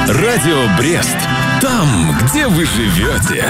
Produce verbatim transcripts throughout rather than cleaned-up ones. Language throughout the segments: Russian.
Радио Брест. Там, где вы живете.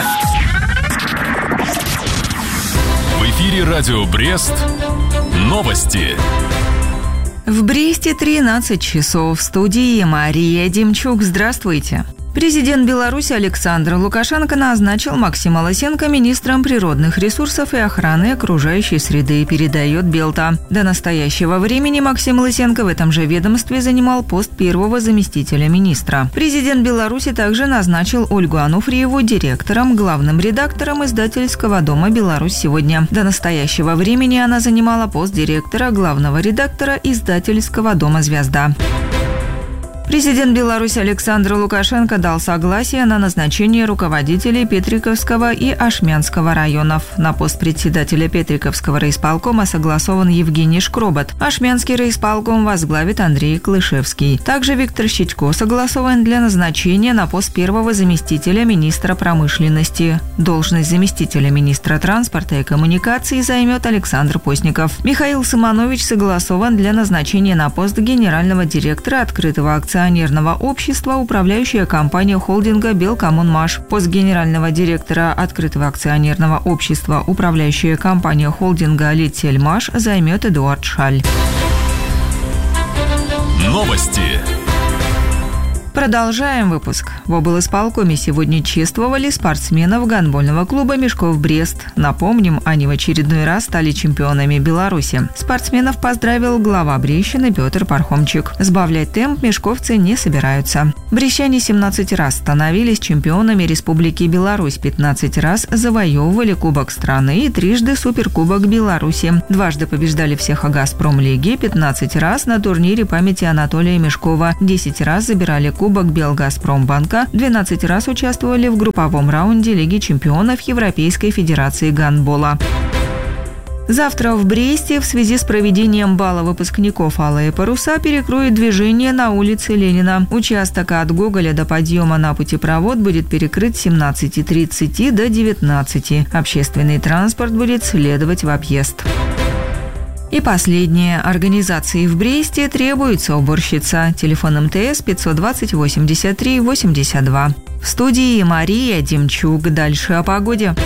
В эфире Радио Брест. Новости. В Бресте тринадцать часов. В студии Мария Демчук. Здравствуйте. Президент Беларуси Александр Лукашенко назначил Максима Лысенко министром природных ресурсов и охраны окружающей среды, передает Белта. До настоящего времени Максим Лысенко в этом же ведомстве занимал пост первого заместителя министра. Президент Беларуси также назначил Ольгу Ануфриеву директором, главным редактором издательского дома «Беларусь сегодня». До настоящего времени она занимала пост директора, главного редактора издательского дома «Звезда». Президент Беларуси Александр Лукашенко дал согласие на назначение руководителей Петриковского и Ашмянского районов. На пост председателя Петриковского райисполкома согласован Евгений Шкробот. Ашмянский райисполком возглавит Андрей Клышевский. Также Виктор Щечко согласован для назначения на пост первого заместителя министра промышленности. Должность заместителя министра транспорта и коммуникаций займет Александр Постников. Михаил Сыманович согласован для назначения на пост генерального директора открытого акционерного акционерного общества управляющая компания холдинга «Белкоммунмаш». Пост генерального директора открытого акционерного общества управляющая компания холдинга «Литсельмаш» займет Эдуард Шаль. Новости. Продолжаем выпуск. В облисполкоме сегодня чествовали спортсменов гандбольного клуба «Мешков Брест». Напомним, они в очередной раз стали чемпионами Беларуси. Спортсменов поздравил глава Брещины Петр Пархомчик. Сбавлять темп мешковцы не собираются. Брещане семнадцать раз становились чемпионами Республики Беларусь, пятнадцать раз завоевывали Кубок страны и трижды Суперкубок Беларуси. Дважды побеждали всех о «Газпром-лиге», пятнадцать раз на турнире памяти Анатолия Мешкова, десять раз забирали Кубок Белгазпромбанка, двенадцать раз участвовали в групповом раунде Лиги чемпионов Европейской Федерации гандбола. Завтра в Бресте в связи с проведением бала выпускников «Алые паруса» перекроют движение на улице Ленина. Участок от Гоголя до подъема на путепровод будет перекрыт с семнадцати тридцати до девятнадцати. Общественный транспорт будет следовать в объезд. И последнее. Организации в Бресте требуется уборщица. Телефон эм тэ эс пятьсот двадцать восемьдесят три восемьдесят два. В студии Мария Демчук. Дальше о погоде.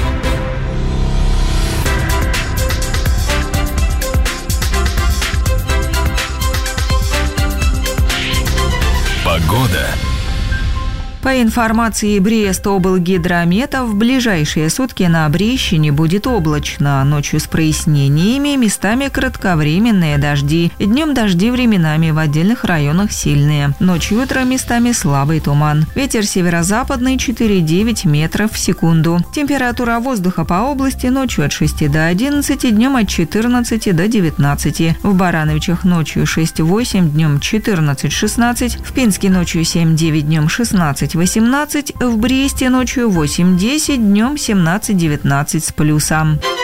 Погода. По информации Брест-облгидромета, в ближайшие сутки на Брещине будет облачно. Ночью с прояснениями, местами кратковременные дожди. Днем дожди временами, в отдельных районах сильные. Ночью и утром местами слабый туман. Ветер северо-западный четыре и девять метров в секунду. Температура воздуха по области ночью от шести до одиннадцати, днем от четырнадцати до девятнадцати. В Барановичах ночью шесть восемь, днем четырнадцать шестнадцать. В Пинске ночью семь девять, днем шестнадцать восемнадцать, в Бресте ночью восемь десять, днем семнадцать девятнадцать с плюсом.